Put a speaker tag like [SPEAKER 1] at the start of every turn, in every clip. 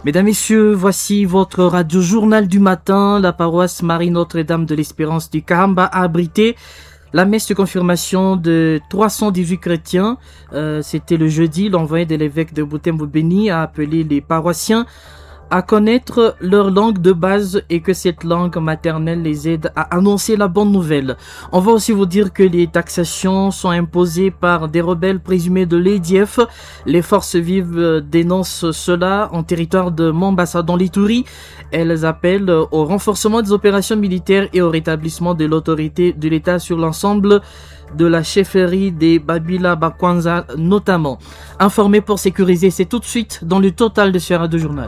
[SPEAKER 1] Mesdames, Messieurs, voici votre radio-journal du matin. La paroisse Marie-Notre-Dame de l'Espérance du Kahamba a abrité la messe de confirmation de 318 chrétiens. C'était le jeudi. L'envoyé de l'évêque de Butembo Beni a appelé les paroissiens à connaître leur langue de base et que cette langue maternelle les aide à annoncer la bonne nouvelle. On va aussi vous dire que les taxations sont imposées par des rebelles présumés de l'EDF. Les forces vives dénoncent cela en territoire de Mombasa dans l'Ituri. Elles appellent au renforcement des opérations militaires et au rétablissement de l'autorité de l'État sur l'ensemble de la chefferie des Babila Bakwanza notamment. Informé pour sécuriser, c'est tout de suite dans le total de ce radio journal.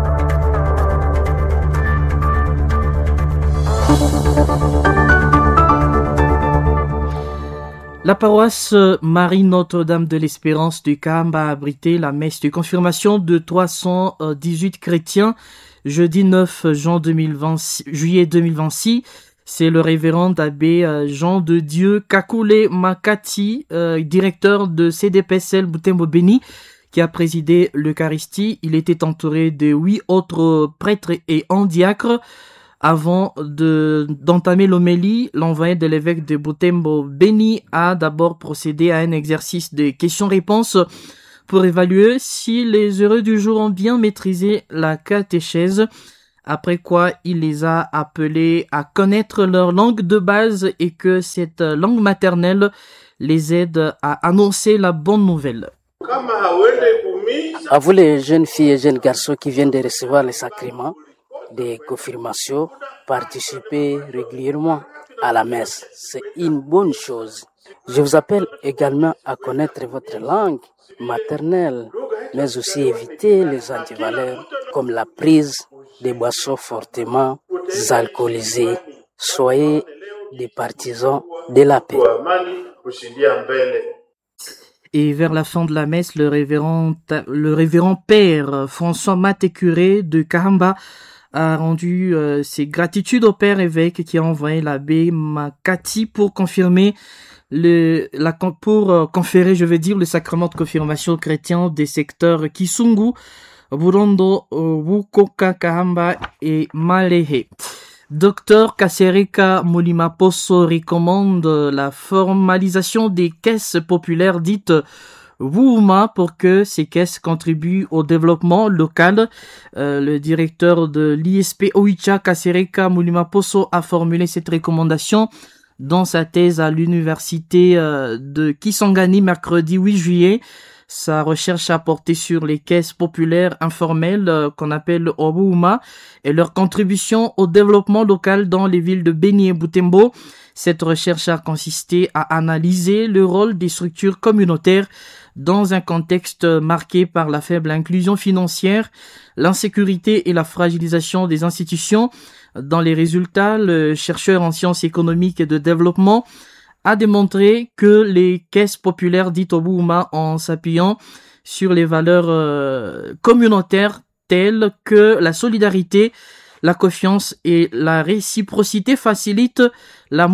[SPEAKER 1] La paroisse Marie-Notre-Dame de l'Espérance du Kahamba a abrité la messe de confirmation de 318 chrétiens jeudi 9 juillet 2026. C'est le révérend abbé Jean de Dieu Kakule Makati, directeur de CDPSL Butembo Beni, qui a présidé l'Eucharistie. Il était entouré de 8 autres prêtres et diacres. Avant d'entamer l'homélie, l'envoyé de l'évêque de Butembo Beni a d'abord procédé à un exercice de questions-réponses pour évaluer si les heureux du jour ont bien maîtrisé la catéchèse. Après quoi, il les a appelés à connaître leur langue de base et que cette langue maternelle les aide à annoncer la bonne nouvelle.
[SPEAKER 2] À vous les jeunes filles et jeunes garçons qui viennent de recevoir les sacrements des confirmations, participez régulièrement à la messe. C'est une bonne chose. Je vous appelle également à connaître votre langue maternelle, mais aussi éviter les antivaleurs comme la prise des boissons fortement alcoolisées. Soyez des partisans de la paix.
[SPEAKER 1] Et vers la fin de la messe, le révérend père François Maté-Curé de Kahamba a rendu ses gratitudes au père évêque qui a envoyé l'abbé Makati pour conférer, le sacrement de confirmation chrétien des secteurs Kisungu, Burondo, Wukoka, Kahamba et Malehe. Dr Kasereka Mulimaposo recommande la formalisation des caisses populaires dites Wuuma pour que ces caisses contribuent au développement local. Le directeur de l'ISP Oicha, Kasereka Mulimaposo, a formulé cette recommandation dans sa thèse à l'université de Kisangani mercredi 8 juillet. Sa recherche a porté sur les caisses populaires informelles qu'on appelle Wuuma et leur contribution au développement local dans les villes de Beni et Butembo. Cette recherche a consisté à analyser le rôle des structures communautaires dans un contexte marqué par la faible inclusion financière, l'insécurité et la fragilisation des institutions. Dans les résultats, le chercheur en sciences économiques et de développement a démontré que les caisses populaires dites Wuuma, en s'appuyant sur les valeurs communautaires telles que la solidarité, la confiance et la réciprocité, facilitent la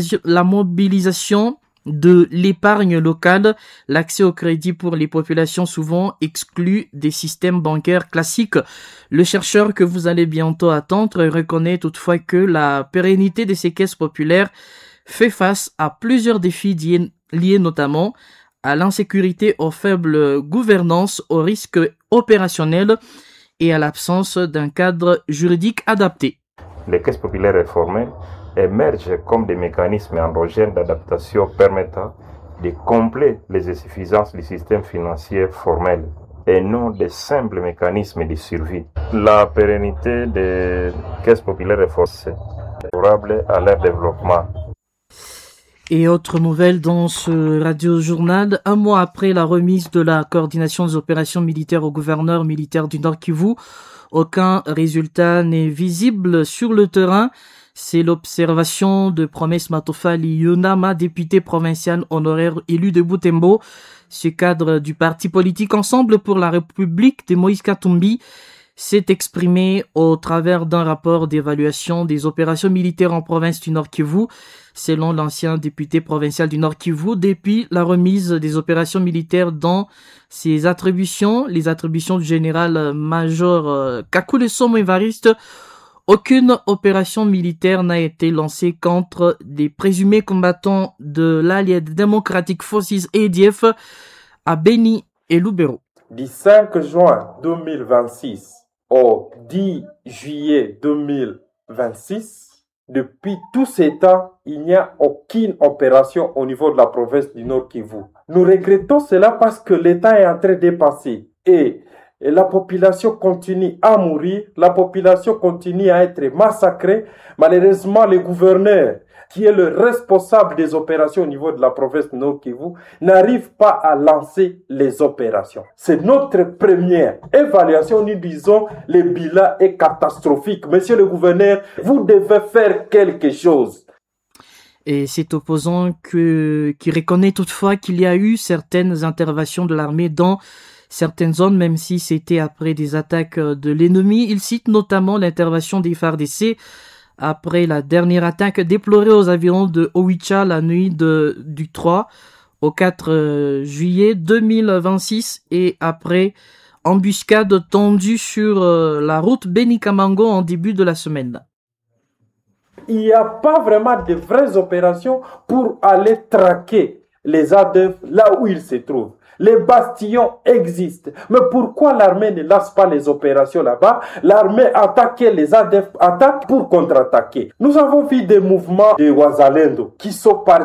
[SPEAKER 1] mobilisation de l'épargne locale, l'accès au crédit pour les populations souvent exclues des systèmes bancaires classiques. Le chercheur que vous allez bientôt attendre reconnaît toutefois que la pérennité de ces caisses populaires fait face à plusieurs défis liés notamment à l'insécurité, aux faibles gouvernances, aux risques opérationnels et à l'absence d'un cadre juridique adapté.
[SPEAKER 3] Les caisses populaires réformées émergent comme des mécanismes endogènes d'adaptation permettant de combler les insuffisances du système financier formel et non des simples mécanismes de survie. La pérennité des caisses populaires réformées est favorable à leur développement.
[SPEAKER 1] Et autre nouvelle dans ce radio-journal, un mois après la remise de la coordination des opérations militaires au gouverneur militaire du Nord Kivu, aucun résultat n'est visible sur le terrain. C'est l'observation de Promesse Matofali Yonama, député provincial honoraire élu de Butembo. Ce cadre du parti politique Ensemble pour la République de Moïse Katumbi s'est exprimé au travers d'un rapport d'évaluation des opérations militaires en province du Nord Kivu. Selon l'ancien député provincial du Nord Kivu, depuis la remise des opérations militaires dans ses attributions, les attributions du général-major Kakule Somo Évariste, aucune opération militaire n'a été lancée contre des présumés combattants de l'Allied Democratic Forces ADF à Beni et Lubero.
[SPEAKER 4] Du 5 juin 2026 au 10 juillet 2026, depuis tous ces temps, il n'y a aucune opération au niveau de la province du Nord Kivu. Nous regrettons cela parce que l'État est en train de passer et la population continue à mourir, la population continue à être massacrée. Malheureusement, le gouverneur, qui est le responsable des opérations au niveau de la province de Nord Kivu, n'arrive pas à lancer les opérations. C'est notre première évaluation. Nous disons, le bilan est catastrophique. Monsieur le gouverneur, vous devez faire quelque chose.
[SPEAKER 1] Et cet opposant qui reconnaît toutefois qu'il y a eu certaines interventions de l'armée dans certaines zones, même si c'était après des attaques de l'ennemi. Il cite notamment l'intervention des FARDC après la dernière attaque déplorée aux avirons de Owicha la nuit du 3 au 4 juillet 2026 et après embuscade tendue sur la route Beni-Kamango en début de la semaine.
[SPEAKER 4] Il n'y a pas vraiment de vraies opérations pour aller traquer les ADF là où ils se trouvent. Les bastions existent. Mais pourquoi l'armée ne lance pas les opérations là-bas? L'armée attaque, les ADF attaquent pour contre-attaquer. Nous avons vu des mouvements de Wazalendo qui sont partis